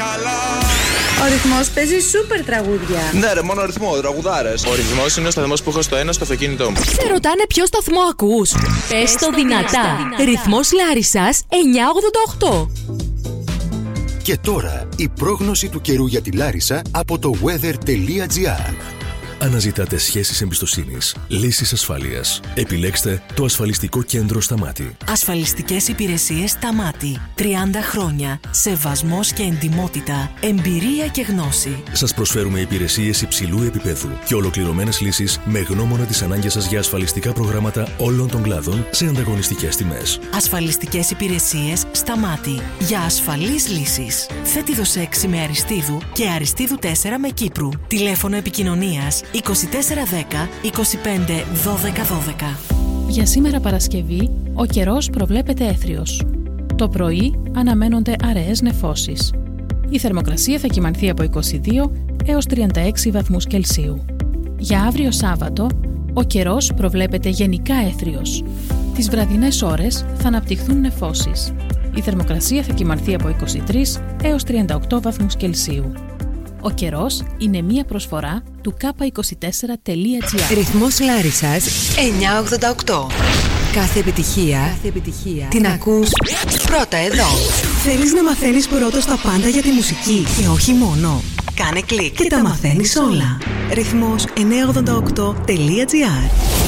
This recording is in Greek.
καλά. Ο ρυθμός παίζει σούπερ τραγούδια. Ναι, ρε, μόνο ρυθμό, τραγουδάρες. Ο ρυθμός είναι ο σταθμός που έχω στο ένα στο αυτοκίνητό μου. Σε ρωτάνε ποιο σταθμό ακούς. Πες το δυνατά. Ρυθμός Λάρισσας 988. Και τώρα η πρόγνωση του καιρού για τη Λάρισα από το weather.gr. Αναζητάτε σχέσεις εμπιστοσύνης, λύσεις ασφάλειας. Επιλέξτε το ασφαλιστικό κέντρο Σταμάτη. Ασφαλιστικές υπηρεσίες Σταμάτη. 30 χρόνια. Σεβασμός και εντιμότητα. Εμπειρία και γνώση. Σας προσφέρουμε υπηρεσίες υψηλού επίπεδου και ολοκληρωμένες λύσεις με γνώμονα τις ανάγκες σας για ασφαλιστικά προγράμματα όλων των κλάδων σε ανταγωνιστικές τιμές. Ασφαλιστικές υπηρεσίες Σταμάτη. Για ασφαλείς λύσεις. Θέτιδος 6 με Αριστείδου και Αριστείδου 4 με Κύπρου. Τηλέφωνο επικοινωνίας 2410 25 12 12. Για σήμερα Παρασκευή, ο καιρός προβλέπεται έθριος. Το πρωί αναμένονται αραιές νεφώσεις. Η θερμοκρασία θα κυμανθεί από 22 έως 36 βαθμούς Κελσίου. Για αύριο Σάββατο, ο καιρός προβλέπεται γενικά έθριος. Τις βραδινές ώρες θα αναπτυχθούν νεφώσεις. Η θερμοκρασία θα κυμανθεί από 23 έως 38 βαθμούς Κελσίου. Ο καιρός είναι μία προσφορά του k24.gr. Ρυθμός Λάρισσας 988. Κάθε επιτυχία την ακούς πρώτα εδώ. Θέλεις να μαθαίνεις πρώτος τα πάντα για τη μουσική και όχι μόνο? Κάνε κλικ και τα μαθαίνεις όλα. Ρυθμός 988.gr.